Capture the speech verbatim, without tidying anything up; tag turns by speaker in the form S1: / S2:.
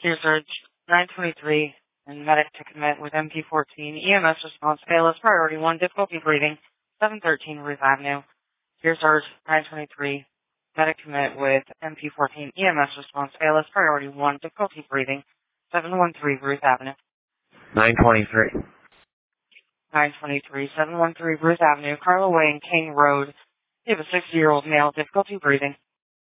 S1: Tier Surge nine twenty-three and medic to commit with M P fourteen. E M S response failure. Priority one. Difficulty breathing. seven thirteen Ruth Avenue. Tier Surge nine twenty-three. Medic commit with M P fourteen. E M S response failure. Priority one. Difficulty breathing. seven one three Ruth Avenue.
S2: nine twenty-three.
S1: nine twenty-three. seven one three Ruth Avenue. Carla Way and King Road. You have a sixty-year-old male. Difficulty breathing.